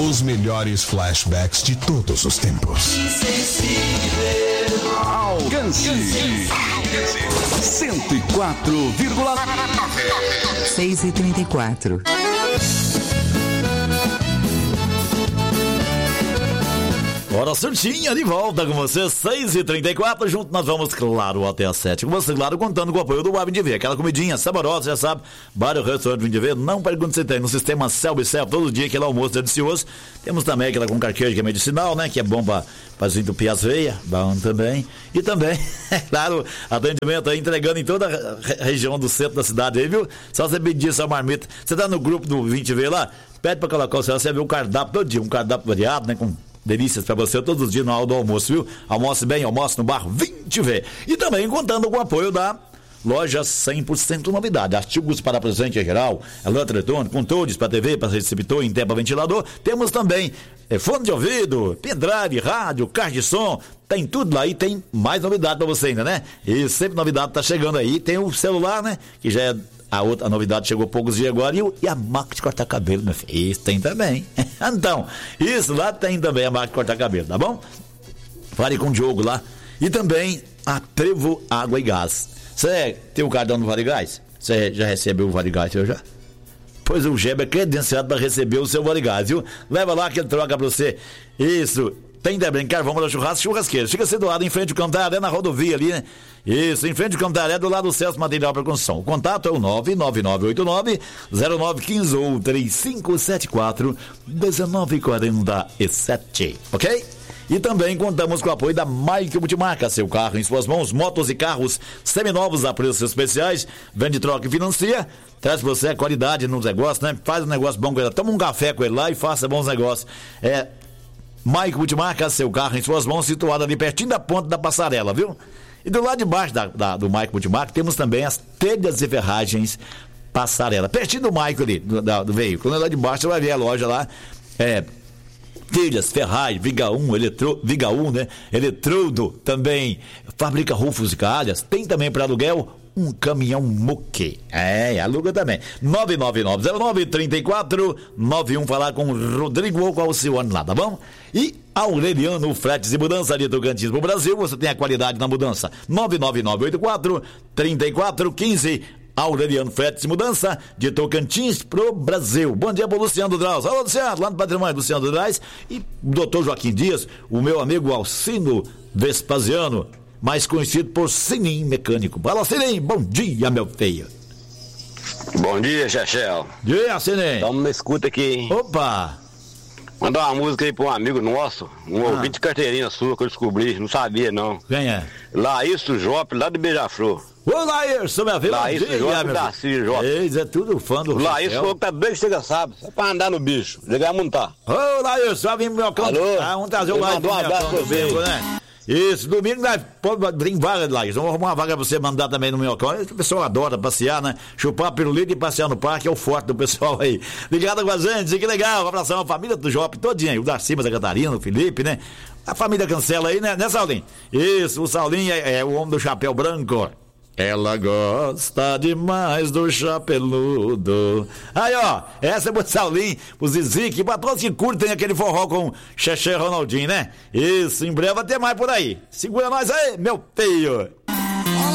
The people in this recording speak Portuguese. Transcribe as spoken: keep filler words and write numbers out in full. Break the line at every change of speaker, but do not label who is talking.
Os melhores flashbacks de todos os tempos.
Alcance cento e quatro vírgula nove.
seis e trinta e quatro.
Hora certinha, de volta com você, seis e trinta e quatro, junto nós vamos, claro, até às sete. Com você, claro, contando com o apoio do Bar Vim de Ver, aquela comidinha saborosa, já sabe, Bar e Restaurante Vim de Ver, não pergunte se tem, no sistema Selby Self, todo dia, aquele almoço delicioso. Temos também aquela com carquejo, que é medicinal, né, que é bom pra, pra desentupir as veias, bom também. E também, é claro, atendimento aí, entregando em toda a região do centro da cidade aí, viu? Só você pedir essa marmita, você tá no grupo do Vim de Ver lá, pede pra colocar o celular, você vê o cardápio todo dia, um cardápio variado, né, com delícias pra você todos os dias na hora do almoço, viu? Almoce bem, almoce no bar, vim te ver. E também contando com o apoio da loja cem por cento novidade. Artigos para presente em geral, eletroeletrônico, controles para T V, para receptor, em para ventilador. Temos também é, fone de ouvido, pendrive, rádio, caixa de som. Tem tudo lá e tem mais novidade pra você ainda, né? E sempre novidade tá chegando aí. Tem o celular, né? Que já é a outra a novidade, chegou poucos dias agora. E, o, e a máquina de cortar cabelo, meu filho. Isso tem também. Então, isso lá tem também a máquina de cortar cabelo, tá bom? Fale com o Diogo lá. E também a Trevo Água e Gás. Você tem o cartão do Vale Gás? Você já recebeu o Vale Gás, eu já? Pois o Geba é credenciado para receber o seu Vale Gás, viu? Leva lá que ele troca pra você. Isso. Tem também carvão para churrasco, churrasqueiro. Fica situado em frente ao Campo da Aré, na rodovia ali, né? Isso, em frente ao Campo da Aré, do lado do Celso Material para Construção. O contato é o nove nove nove oito nove zero nove um cinco ou três cinco sete quatro um nove quatro sete, ok? E também contamos com o apoio da Mike Multimarca, seu carro em suas mãos, motos e carros seminovos a preços especiais, vende, troca e financia, traz pra você a qualidade nos negócios, né? Faz um negócio bom com ele, toma um café com ele lá e faça bons negócios. É Mike Multimarca, seu carro em suas mãos, situado ali pertinho da ponta da passarela, viu? E do lado de baixo da, da, do Mike Multimarca temos também as telhas e ferragens passarela, pertinho do Mike ali, do, da, do veículo, lá de baixo você vai ver a loja lá, é... telhas, ferragem, Viga um, eletro, Viga um, né? Eletrodo também, fabrica rufos e calhas, tem também para aluguel um caminhão Moque. É, aluga também. nove nove nove zero nove três quatro nove um, falar com o Rodrigo ou com a Alcione lá, tá bom? E Aureliano Fretes e Mudança de Tocantins pro Brasil, você tem a qualidade na mudança. nove nove nove oito quatro três quatro um cinco. Aureliano Fretes e Mudança de Tocantins pro Brasil. Bom dia pro Luciano Drauz. Alô, Luciano, lá no Patrimônio, Luciano Drauz. E o doutor Joaquim Dias, o meu amigo Alcino Vespasiano, mais conhecido por Sininho Mecânico. Fala, Sininho, bom dia, meu feio.
Bom dia, Chechel.
Dia, Sininho.
Tamo na escuta aqui, hein?
Opa!
Mandar uma música aí pra um amigo nosso, um ah. ouvinte de carteirinha sua que eu descobri, não sabia não.
Quem é?
Laísio Jope, lá de Beija-Flor.
Ô, Laísio, meu filho.
Laísio Jope, Darcy Jope.
Eles é tudo fã do
Laísio falou que tá bem que chega sábado, só pra andar no bicho, chegar a montar.
Ô, Laísio, só vim pro meu canto.
Alô?
Ah, vamos trazer o Laísio pro
um
meu canto domingo, né? Isso, domingo nós tem vaga de Laísio. Vamos arrumar uma vaga pra você mandar também no meu canto. O pessoal adora passear, né? Chupar pirulito e passear no parque é o forte do pessoal aí. Ligado com a gente, que legal. Um abração, a família do Jope todinha aí. O Darcy, a Catarina, o Felipe, né? A família Cancela aí, né, né, Saulinho? Isso, o Saulinho é, é o homem do chapéu branco. Ela gosta demais do chapeludo. Aí, ó, essa é pro Saulinho, pro Zizique, pra todos que curtem aquele forró com Xexé Ronaldinho, né? Isso, em breve vai ter mais por aí. Segura nós aí, meu filho.